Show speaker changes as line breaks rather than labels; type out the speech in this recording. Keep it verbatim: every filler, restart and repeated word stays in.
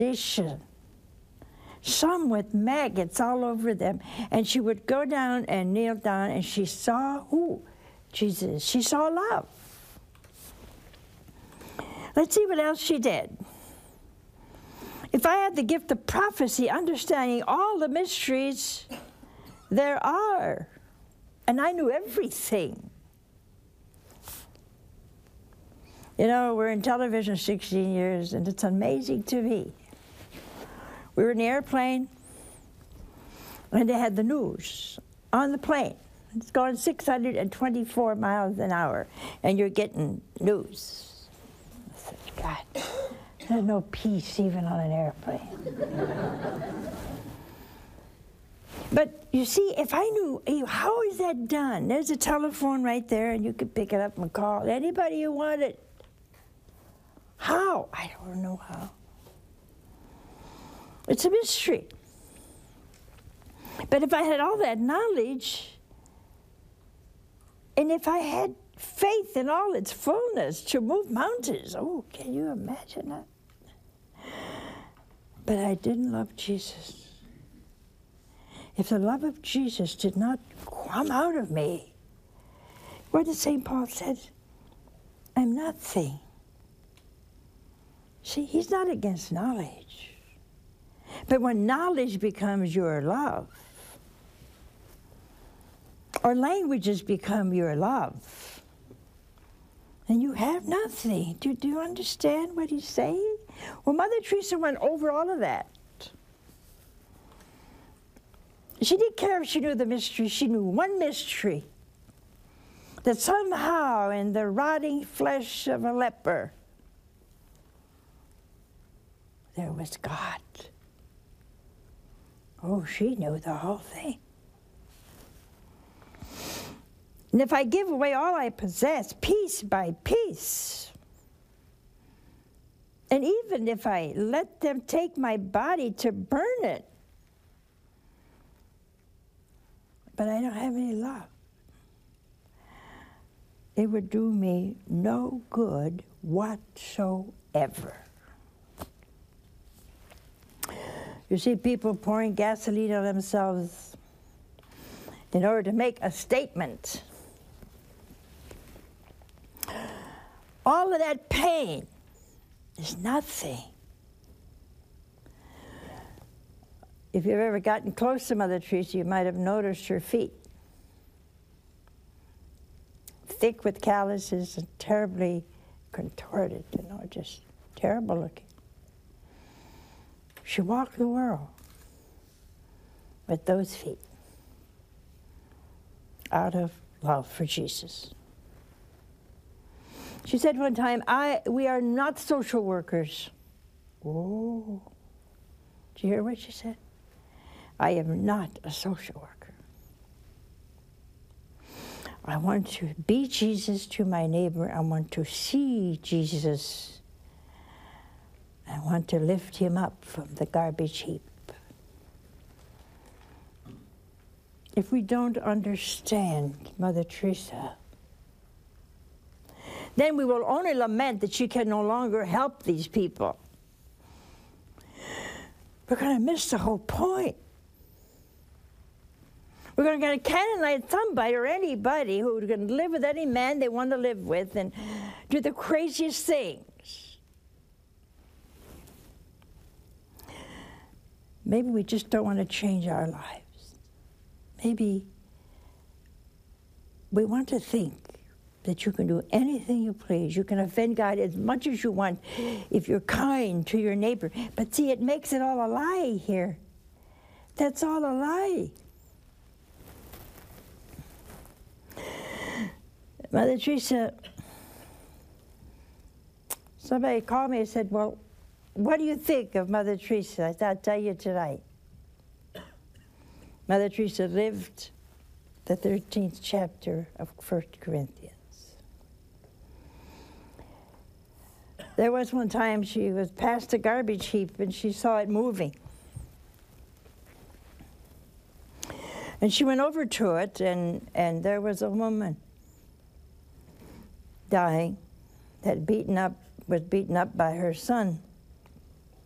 some with maggots all over them. And she would go down and kneel down, and she saw who? Jesus. She saw love. Let's see what else she did. If I had the gift of prophecy, understanding all the mysteries there are, and I knew everything. You know, we're in television sixteen years, and it's amazing to me. We were in the airplane, and they had the news on the plane. It's going six hundred twenty-four miles an hour, and you're getting news. I said, God, there's no peace even on an airplane. But you see, if I knew, how is that done? There's a telephone right there, and you could pick it up and call anybody you wanted. How? I don't know how. It's a mystery. But if I had all that knowledge, and if I had faith in all its fullness to move mountains, oh, can you imagine that? But I didn't love Jesus. If the love of Jesus did not come out of me, what did Saint Paul said? I'm nothing. See, he's not against knowledge. But when knowledge becomes your love, or languages become your love, and you have nothing. Do, do you understand what he's saying? Well, Mother Teresa went over all of that. She didn't care if she knew the mystery. She knew one mystery, that somehow in the rotting flesh of a leper, there was God. Oh, she knew the whole thing. And if I give away all I possess, piece by piece, and even if I let them take my body to burn it, but I don't have any love, it would do me no good whatsoever. You see people pouring gasoline on themselves in order to make a statement. All of that pain is nothing. If you've ever gotten close to Mother Teresa, you might have noticed her feet. Thick with calluses and terribly contorted, you know, just terrible looking. She walked the world with those feet out of love for Jesus. She said one time, I, we are not social workers. Oh, did you hear what she said? I am not a social worker. I want to be Jesus to my neighbor. I want to see Jesus. I want to lift him up from the garbage heap. If we don't understand Mother Teresa, then we will only lament that she can no longer help these people. We're going to miss the whole point. We're going to canonize somebody or anybody who's going to live with any man they want to live with and do the craziest things. Maybe we just don't want to change our lives. Maybe we want to think that you can do anything you please. You can offend God as much as you want if you're kind to your neighbor. But see, it makes it all a lie here. That's all a lie. Mother Teresa, somebody called me and said, well, what do you think of Mother Teresa? I thought I'd tell you tonight. Mother Teresa lived the thirteenth chapter of First Corinthians. There was one time she was past a garbage heap and she saw it moving. And she went over to it, and, and there was a woman dying that beaten up, was beaten up by her son.